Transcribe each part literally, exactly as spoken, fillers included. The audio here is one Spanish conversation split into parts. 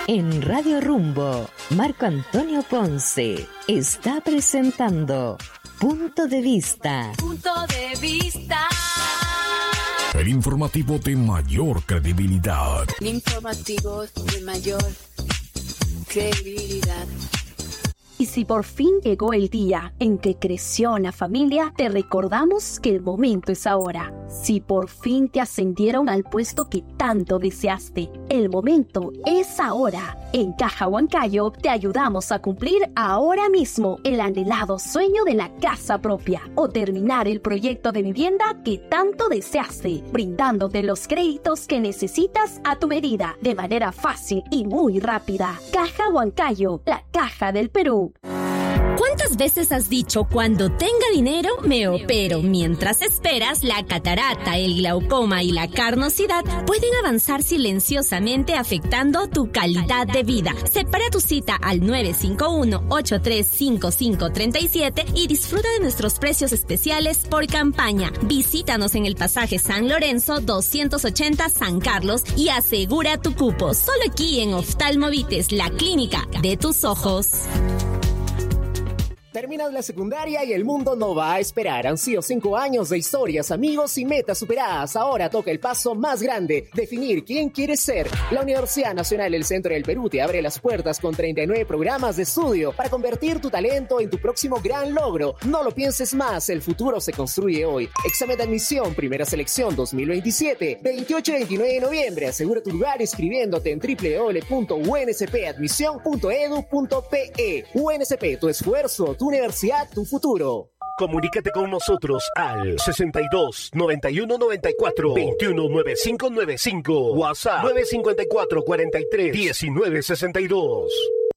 En Radio Rumbo, Marco Antonio Ponce está presentando Punto de Vista. Punto de Vista. El informativo de mayor credibilidad. El informativo de mayor credibilidad. Y si por fin llegó el día en que creció la familia, te recordamos que el momento es ahora. Si por fin te ascendieron al puesto que tanto deseaste, el momento es ahora. En Caja Huancayo te ayudamos a cumplir ahora mismo el anhelado sueño de la casa propia o terminar el proyecto de vivienda que tanto deseaste, brindándote los créditos que necesitas a tu medida, de manera fácil y muy rápida. Caja Huancayo, la caja del Perú. ¿Cuántas veces has dicho cuando tenga dinero me opero? Mientras esperas, la catarata, el glaucoma y la carnosidad pueden avanzar silenciosamente afectando tu calidad de vida. Separa tu cita al nueve cinco uno, ocho tres cinco cinco tres siete y disfruta de nuestros precios especiales por campaña. Visítanos en el pasaje San Lorenzo doscientos ochenta San Carlos y asegura tu cupo. Solo aquí en Oftalmovites, la clínica de tus ojos. Terminas la secundaria y el mundo no va a esperar. Han sido cinco años de historias, amigos y metas superadas. Ahora toca el paso más grande, definir quién quieres ser. La Universidad Nacional del Centro del Perú te abre las puertas con treinta y nueve programas de estudio para convertir tu talento en tu próximo gran logro. No lo pienses más, el futuro se construye hoy. Examen de admisión, primera selección dos mil veintisiete, veintiocho y veintinueve de noviembre. Asegura tu lugar escribiéndote en doble u doble u doble u punto u n s p admisión punto e d u punto p e. U N S P, tu esfuerzo, tu universidad, tu futuro. Comunícate con nosotros al sesenta y dos, noventa y uno, noventa y cuatro, veintiuno, noventa y cinco noventa y cinco. WhatsApp nueve cinco cuatro, cuarenta y tres, diecinueve sesenta y dos.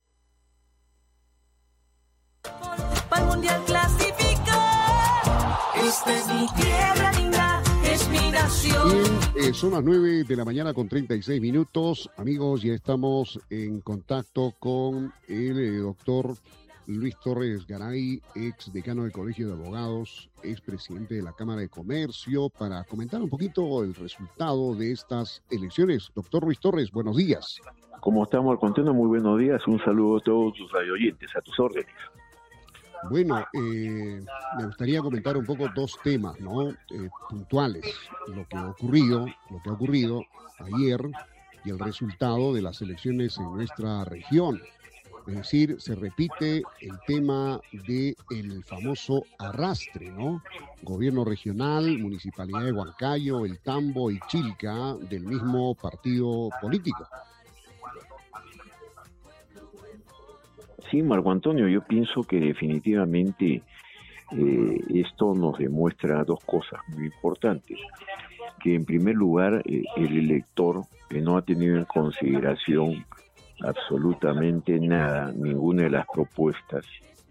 Para el mundial clasificó. Esta es mi tierra linda, es mi nación. Bien, eh, son las nueve de la mañana con treinta y seis minutos. Amigos, ya estamos en contacto con el eh, doctor Luis Torres Garay, ex decano del Colegio de Abogados, ex presidente de la Cámara de Comercio, para comentar un poquito el resultado de estas elecciones. Doctor Luis Torres, buenos días. ¿Cómo estamos, Arconteno? Muy buenos días. Un saludo a todos tus radioyentes, a tus órdenes. Bueno, eh, me gustaría comentar un poco dos temas, ¿no? Eh, puntuales. Lo que ha ocurrido, lo que ha ocurrido ayer y el resultado de las elecciones en nuestra región. Es decir, se repite el tema del famoso arrastre, ¿no? Gobierno regional, Municipalidad de Huancayo, El Tambo y Chilca, del mismo partido político. Sí, Marco Antonio, yo pienso que definitivamente eh, esto nos demuestra dos cosas muy importantes. Que en primer lugar, eh, el elector que no ha tenido en consideración absolutamente nada, ninguna de las propuestas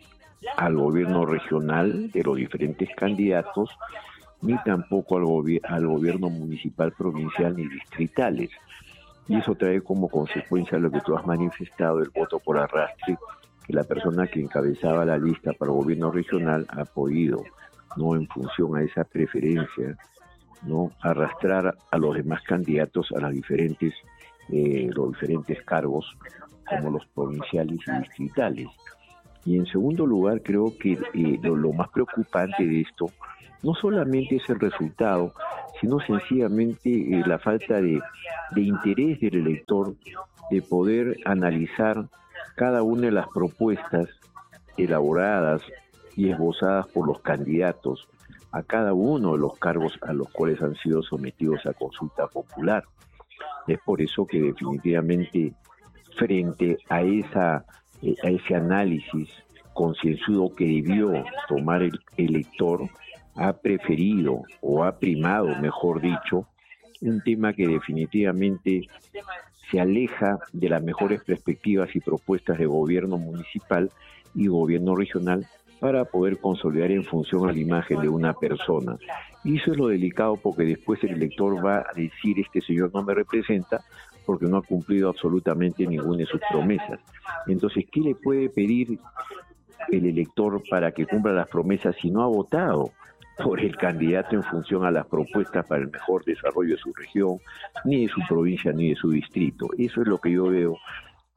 al gobierno regional de los diferentes candidatos, ni tampoco al, gobi- al gobierno municipal, provincial ni distritales. Y eso trae como consecuencia lo que tú has manifestado, el voto por arrastre, que la persona que encabezaba la lista para el gobierno regional ha podido, no en función a esa preferencia, no arrastrar a los demás candidatos a las diferentes Eh, los diferentes cargos como los provinciales y distritales. Y en segundo lugar, creo que eh, lo, lo más preocupante de esto no solamente es el resultado, sino sencillamente eh, la falta de, de interés del elector de poder analizar cada una de las propuestas elaboradas y esbozadas por los candidatos a cada uno de los cargos a los cuales han sido sometidos a consulta popular. Es por eso que definitivamente frente a esa a ese análisis concienzudo que debió tomar el elector, ha preferido o ha primado, mejor dicho, un tema que definitivamente se aleja de las mejores perspectivas y propuestas de gobierno municipal y gobierno regional para poder consolidar en función a la imagen de una persona. Y eso es lo delicado, porque después el elector va a decir: este señor no me representa porque no ha cumplido absolutamente ninguna de sus promesas. Entonces, ¿qué le puede pedir el elector para que cumpla las promesas si no ha votado por el candidato en función a las propuestas para el mejor desarrollo de su región, ni de su provincia, ni de su distrito? Eso es lo que yo veo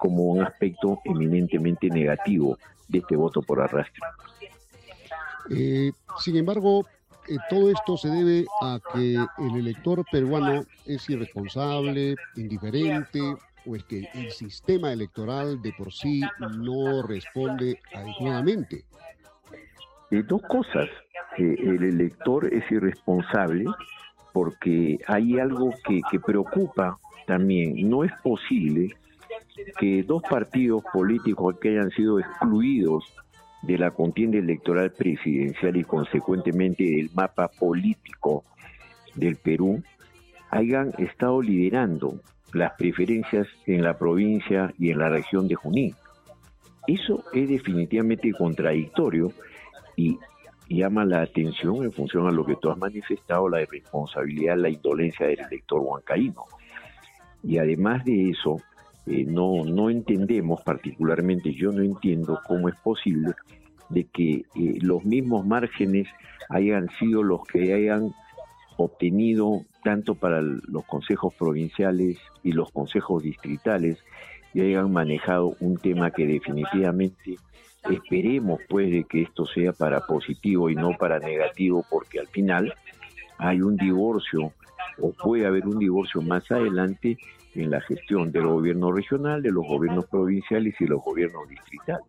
como un aspecto eminentemente negativo de este voto por arrastre. Eh, sin embargo, eh, todo esto se debe a que el elector peruano es irresponsable, indiferente, o es que el sistema electoral de por sí no responde adecuadamente. Eh, dos cosas. Eh, el elector es irresponsable porque hay algo que, que preocupa también. No es posible que dos partidos políticos que hayan sido excluidos de la contienda electoral presidencial y consecuentemente del mapa político del Perú hayan estado liderando las preferencias en la provincia y en la región de Junín. Eso es definitivamente contradictorio y llama la atención en función a lo que tú has manifestado, la irresponsabilidad, la indolencia del elector huancaíno. Y además de eso, eh, no, no entendemos, particularmente yo no entiendo cómo es posible de que eh, los mismos márgenes hayan sido los que hayan obtenido tanto para los consejos provinciales y los consejos distritales y hayan manejado un tema que definitivamente esperemos pues de que esto sea para positivo y no para negativo, porque al final hay un divorcio o puede haber un divorcio más adelante en la gestión del gobierno regional, de los gobiernos provinciales y los gobiernos distritales.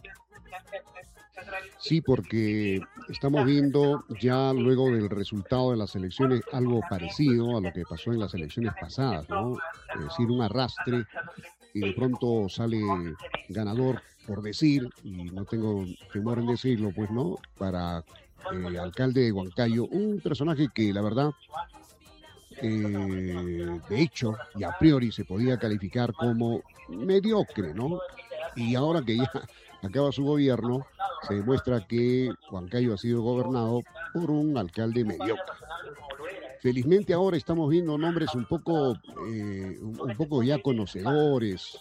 Sí, porque estamos viendo ya luego del resultado de las elecciones algo parecido a lo que pasó en las elecciones pasadas, ¿no? Es decir, un arrastre y de pronto sale ganador, por decir, y no tengo temor en decirlo, pues, ¿no? Para el alcalde de Huancayo, un personaje que la verdad, eh, de hecho, y a priori se podía calificar como mediocre, ¿no? Y ahora que ya acaba su gobierno, se demuestra que Huancayo ha sido gobernado por un alcalde mediocre. Felizmente ahora estamos viendo nombres un poco, eh, un poco ya conocedores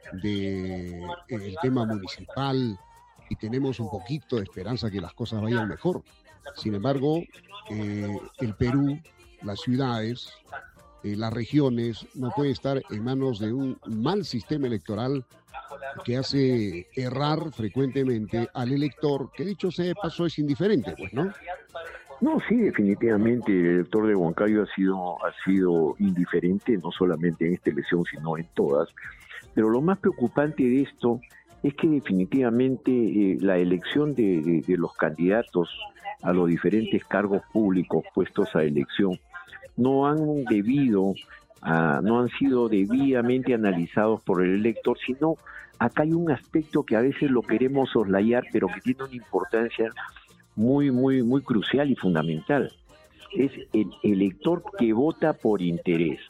del de tema municipal y tenemos un poquito de esperanza que las cosas vayan mejor. Sin embargo, eh, el Perú, las ciudades, eh, las regiones no pueden estar en manos de un mal sistema electoral que hace errar frecuentemente al elector, que dicho sea de paso es indiferente, pues, ¿no? No, sí, definitivamente el elector de Huancayo ha sido, ha sido indiferente, no solamente en esta elección, sino en todas. Pero lo más preocupante de esto es que definitivamente eh, la elección de, de, de los candidatos a los diferentes cargos públicos puestos a elección no han debido, a, no han sido debidamente analizados por el elector, sino acá hay un aspecto que a veces lo queremos soslayar, pero que tiene una importancia muy, muy, muy crucial y fundamental. Es el elector que vota por interés.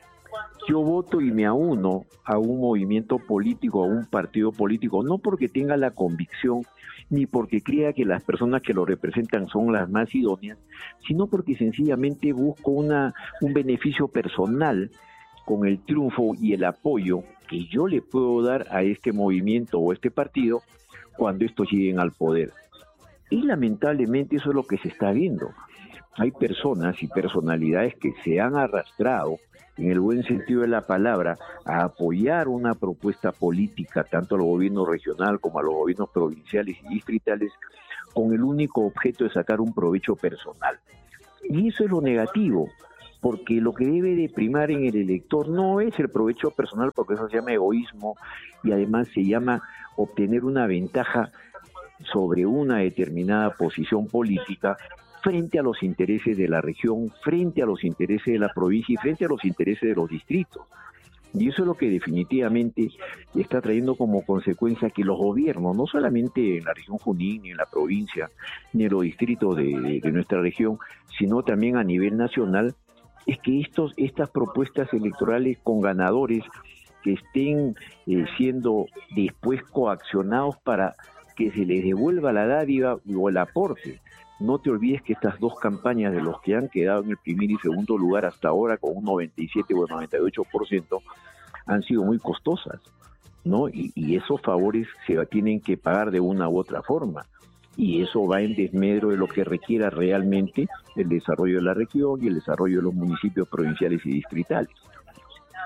Yo voto y me auno a un movimiento político, a un partido político, no porque tenga la convicción, ni porque crea que las personas que lo representan son las más idóneas, sino porque sencillamente busco una, un beneficio personal con el triunfo y el apoyo que yo le puedo dar a este movimiento o este partido cuando estos lleguen al poder. Y lamentablemente eso es lo que se está viendo. Hay personas y personalidades que se han arrastrado, en el buen sentido de la palabra, a apoyar una propuesta política, tanto al gobierno regional como a los gobiernos provinciales y distritales, con el único objeto de sacar un provecho personal. Y eso es lo negativo, porque lo que debe de primar en el elector no es el provecho personal, porque eso se llama egoísmo y además se llama obtener una ventaja sobre una determinada posición política frente a los intereses de la región, frente a los intereses de la provincia y frente a los intereses de los distritos. Y eso es lo que definitivamente está trayendo como consecuencia que los gobiernos, no solamente en la región Junín, ni en la provincia, ni en los distritos de, de nuestra región, sino también a nivel nacional, es que estos, estas propuestas electorales con ganadores que estén eh, siendo después coaccionados para que se les devuelva la dádiva o el aporte. No te olvides que estas dos campañas de los que han quedado en el primer y segundo lugar hasta ahora con un noventa y siete o noventa y ocho por ciento han sido muy costosas, ¿no? Y, y esos favores se tienen que pagar de una u otra forma. Y eso va en desmedro de lo que requiera realmente el desarrollo de la región y el desarrollo de los municipios provinciales y distritales.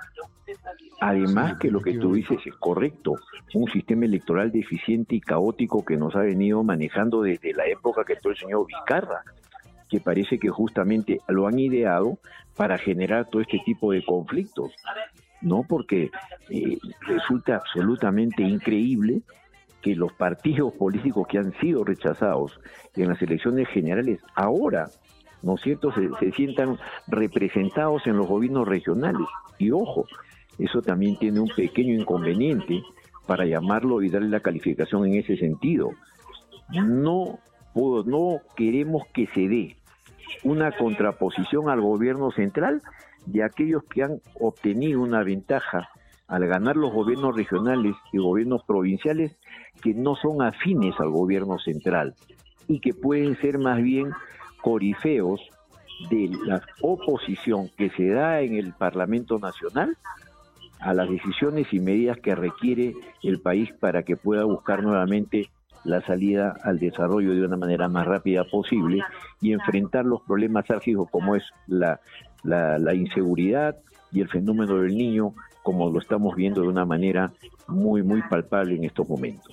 Además que lo que tú dices es correcto, un sistema electoral deficiente y caótico que nos ha venido manejando desde la época que entró el señor Vizcarra, que parece que justamente lo han ideado para generar todo este tipo de conflictos, ¿no? Porque eh, resulta absolutamente increíble que los partidos políticos que han sido rechazados en las elecciones generales ahora, ¿no es cierto?, se, se sientan representados en los gobiernos regionales. Y ojo, eso también tiene un pequeño inconveniente, para llamarlo y darle la calificación en ese sentido. No, no queremos que se dé una contraposición al gobierno central de aquellos que han obtenido una ventaja al ganar los gobiernos regionales y gobiernos provinciales que no son afines al gobierno central y que pueden ser más bien corifeos de la oposición que se da en el Parlamento Nacional a las decisiones y medidas que requiere el país para que pueda buscar nuevamente la salida al desarrollo de una manera más rápida posible y enfrentar los problemas álgidos como es la, la, la inseguridad y el fenómeno del niño, como lo estamos viendo de una manera muy, muy palpable en estos momentos.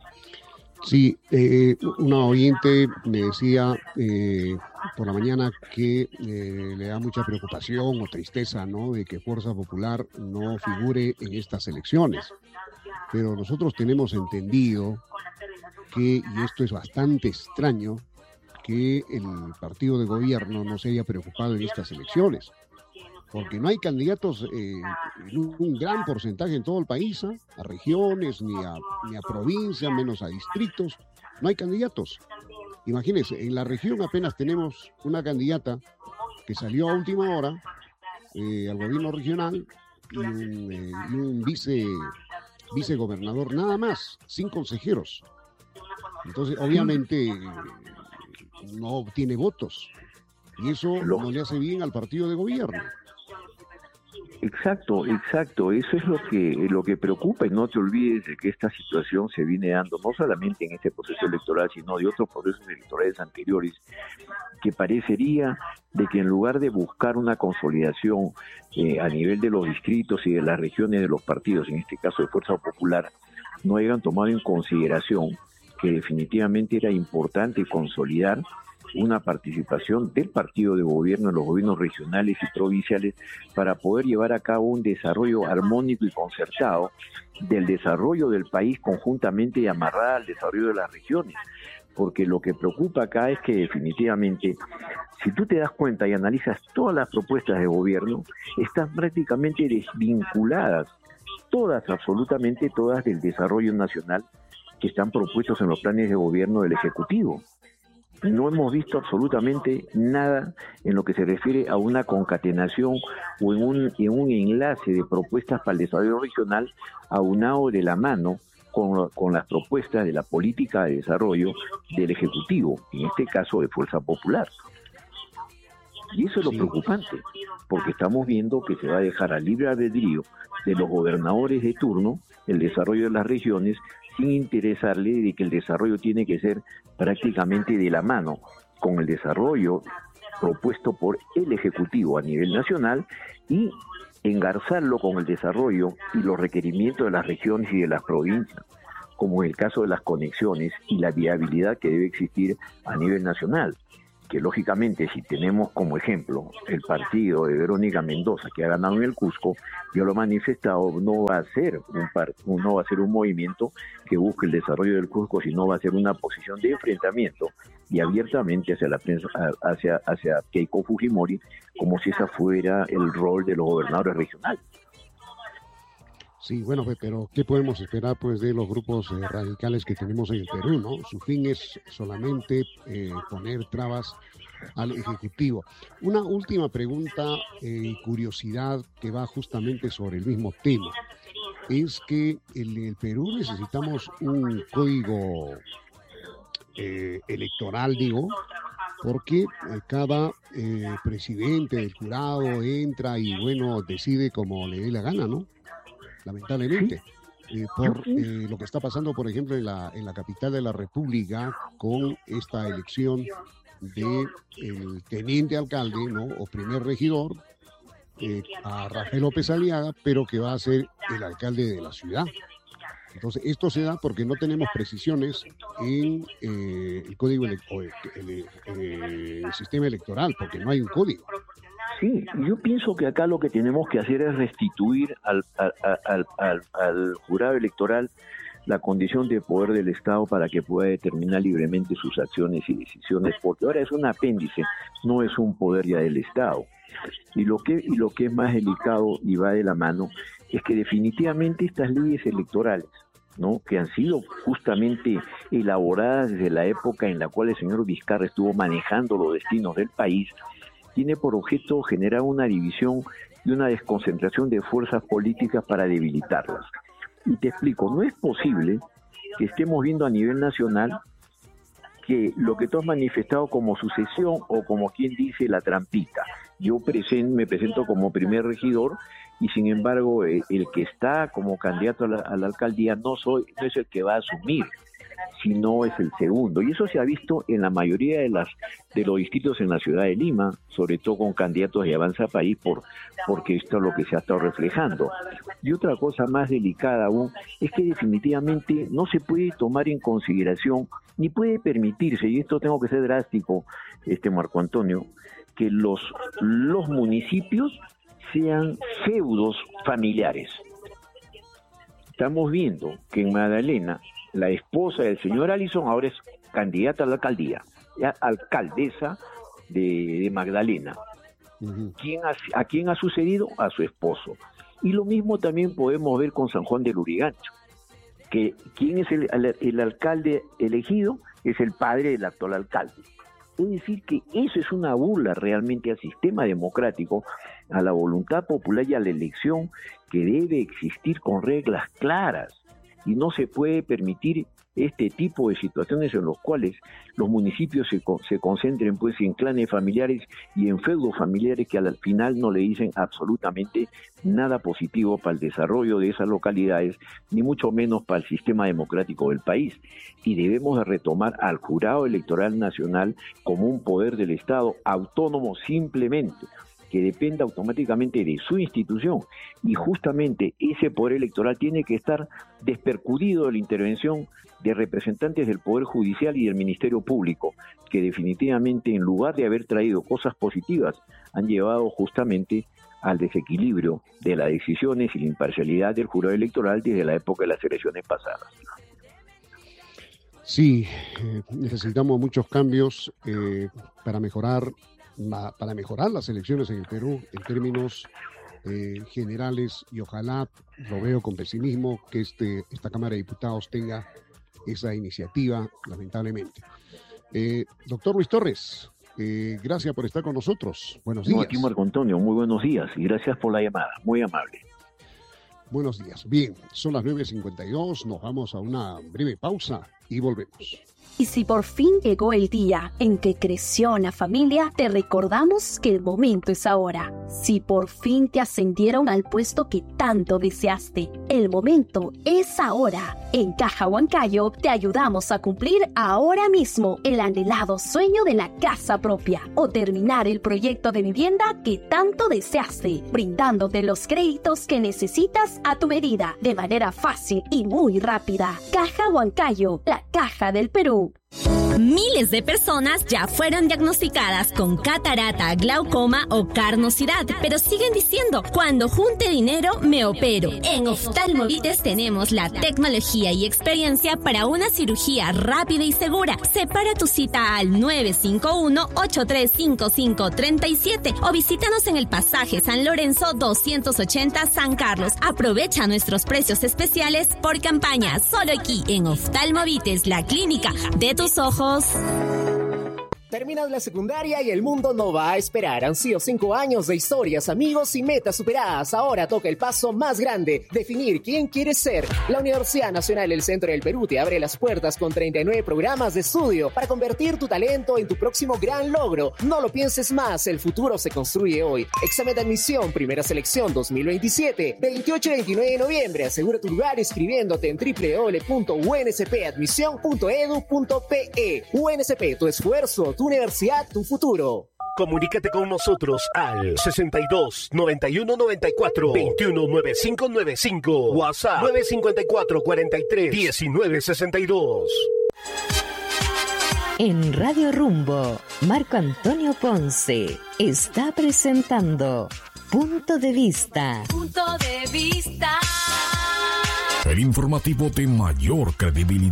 Sí, eh, una oyente me decía eh, por la mañana que eh, le da mucha preocupación o tristeza, ¿no?, de que Fuerza Popular no figure en estas elecciones. Pero nosotros tenemos entendido que, y esto es bastante extraño, que el partido de gobierno no se haya preocupado en estas elecciones. Porque no hay candidatos eh, en un, un gran porcentaje en todo el país, ¿eh? A regiones, ni a, ni a provincias, menos a distritos. No hay candidatos. Imagínense, en la región apenas tenemos una candidata que salió a última hora eh, al gobierno regional y un, eh, y un vice, vicegobernador, nada más, sin consejeros. Entonces, obviamente, eh, no obtiene votos. Y eso no le hace bien al partido de gobierno. Exacto, exacto, eso es lo que lo que preocupa, y no te olvides de que esta situación se viene dando no solamente en este proceso electoral, sino de otros procesos electorales anteriores, que parecería de que en lugar de buscar una consolidación eh, a nivel de los distritos y de las regiones de los partidos, en este caso de Fuerza Popular, no hayan tomado en consideración que definitivamente era importante consolidar una participación del partido de gobierno en los gobiernos regionales y provinciales para poder llevar a cabo un desarrollo armónico y concertado del desarrollo del país conjuntamente y amarrada al desarrollo de las regiones. Porque lo que preocupa acá es que definitivamente, si tú te das cuenta y analizas todas las propuestas de gobierno, están prácticamente desvinculadas, todas, absolutamente todas, del desarrollo nacional que están propuestos en los planes de gobierno del Ejecutivo. No hemos visto absolutamente nada en lo que se refiere a una concatenación o en un, en un enlace de propuestas para el desarrollo regional aunado de la mano con, con las propuestas de la política de desarrollo del Ejecutivo, en este caso de Fuerza Popular. Y eso es lo sí. preocupante, porque estamos viendo que se va a dejar a libre albedrío de los gobernadores de turno el desarrollo de las regiones, sin interesarle de que el desarrollo tiene que ser prácticamente de la mano con el desarrollo propuesto por el Ejecutivo a nivel nacional y engarzarlo con el desarrollo y los requerimientos de las regiones y de las provincias, como en el caso de las conexiones y la viabilidad que debe existir a nivel nacional. Que lógicamente, si tenemos como ejemplo el partido de Verónica Mendoza, que ha ganado en el Cusco, yo lo he manifestado, no va a ser un par, no va a ser un movimiento que busque el desarrollo del Cusco, sino va a ser una posición de enfrentamiento y abiertamente hacia la prensa, hacia, hacia Keiko Fujimori, como si esa fuera el rol de los gobernadores regionales. Sí, bueno, pero ¿qué podemos esperar pues de los grupos eh, radicales que tenemos en el Perú, ¿no? Su fin es solamente eh, poner trabas al Ejecutivo. Una última pregunta y eh, curiosidad que va justamente sobre el mismo tema. Es que en el Perú necesitamos un código eh, electoral, digo, porque eh, cada eh, presidente del jurado entra y, bueno, decide como le dé la gana, ¿no? Lamentablemente, eh, por eh, lo que está pasando, por ejemplo, en la, en la capital de la República con esta elección de el teniente alcalde, ¿no?, o primer regidor, eh, a Rafael López Aliaga, pero que va a ser el alcalde de la ciudad. Entonces, esto se da porque no tenemos precisiones en eh, el código ele- o el, el- el- el sistema electoral, porque no hay un código. Sí, yo pienso que acá lo que tenemos que hacer es restituir al, al, al, al, al jurado electoral la condición de poder del Estado para que pueda determinar libremente sus acciones y decisiones, porque ahora es un apéndice, no es un poder ya del Estado. Y lo que, y lo que es más delicado y va de la mano es que definitivamente estas leyes electorales, ¿no?, que han sido justamente elaboradas desde la época en la cual el señor Vizcarra estuvo manejando los destinos del país, tiene por objeto generar una división y una desconcentración de fuerzas políticas para debilitarlas. Y te explico, no es posible que estemos viendo a nivel nacional que lo que tú has manifestado como sucesión o como quien dice la trampita. Yo presen, me presento como primer regidor y sin embargo el, el que está como candidato a la, a la alcaldía no soy, no es el que va a asumir, sino es el segundo. Y eso se ha visto en la mayoría de las de los distritos en la ciudad de Lima, sobre todo con candidatos de Avanza País, por, porque esto es lo que se ha estado reflejando. Y otra cosa más delicada aún es que definitivamente no se puede tomar en consideración, ni puede permitirse, y esto tengo que ser drástico, este Marco Antonio, que los, los municipios sean feudos familiares. Estamos viendo que en Magdalena la esposa del señor Allison ahora es candidata a la alcaldía, ya alcaldesa de, de Magdalena. Uh-huh. ¿Quién ha, ¿A quién ha sucedido? A su esposo. Y lo mismo también podemos ver con San Juan del Lurigancho, que quién es el, el, el alcalde elegido es el padre del actual alcalde. Es decir, que eso es una burla realmente al sistema democrático, a la voluntad popular y a la elección que debe existir con reglas claras. Y no se puede permitir este tipo de situaciones en los cuales los municipios se, se concentren pues en clanes familiares y en feudos familiares que al final no le dicen absolutamente nada positivo para el desarrollo de esas localidades, ni mucho menos para el sistema democrático del país. Y debemos de retomar al Jurado Electoral Nacional como un poder del Estado autónomo simplemente, que dependa automáticamente de su institución, y justamente ese poder electoral tiene que estar despercudido de la intervención de representantes del Poder Judicial y del Ministerio Público, que definitivamente en lugar de haber traído cosas positivas, han llevado justamente al desequilibrio de las decisiones y la imparcialidad del jurado electoral desde la época de las elecciones pasadas. Sí, eh, necesitamos muchos cambios eh, para mejorar para mejorar las elecciones en el Perú en términos eh, generales, y ojalá, lo veo con pesimismo, que este, esta Cámara de Diputados tenga esa iniciativa, lamentablemente. Eh, doctor Luis Torres, eh, gracias por estar con nosotros. Buenos días. No, aquí Marco Antonio, muy buenos días y gracias por la llamada, muy amable. Buenos días. Bien, son las nueve cincuenta y dos, nos vamos a una breve pausa y volvemos. Y si por fin llegó el día en que creció la familia, te recordamos que el momento es ahora. Si por fin te ascendieron al puesto que tanto deseaste, el momento es ahora. En Caja Huancayo te ayudamos a cumplir ahora mismo el anhelado sueño de la casa propia o terminar el proyecto de vivienda que tanto deseaste, brindándote los créditos que necesitas a tu medida, de manera fácil y muy rápida. Caja Huancayo, la caja del Perú. Miles de personas ya fueron diagnosticadas con catarata, glaucoma o carnosidad, pero siguen diciendo, cuando junte dinero me opero. En Oftalmovites tenemos la tecnología y experiencia para una cirugía rápida y segura. Separa tu cita al nueve cinco uno, ocho tres cinco cinco, tres siete o visítanos en el pasaje San Lorenzo doscientos ochenta San Carlos. Aprovecha nuestros precios especiales por campaña, solo aquí en Oftalmovites, la clínica de tus ojos. Terminas la secundaria y el mundo no va a esperar. Han sido cinco años de historias, amigos y metas superadas. Ahora toca el paso más grande, definir quién quieres ser. La Universidad Nacional del Centro del Perú te abre las puertas con treinta y nueve programas de estudio para convertir tu talento en tu próximo gran logro. No lo pienses más, el futuro se construye hoy. Examen de admisión, primera selección dos mil veintisiete, veintiocho y veintinueve de noviembre. Asegura tu lugar inscribiéndote en doble u doble u doble u punto u n s p admisión punto e d u punto p e. U N S P, tu esfuerzo, tu universidad, tu futuro. Comunícate con nosotros al sesenta y dos, noventa y uno, noventa y cuatro, veintiuno, noventa y cinco noventa y cinco. WhatsApp nueve cincuenta y cuatro, cuarenta y tres, diecinueve sesenta y dos. En Radio Rumbo, Marco Antonio Ponce está presentando Punto de Vista. Punto de Vista. El informativo de mayor credibilidad.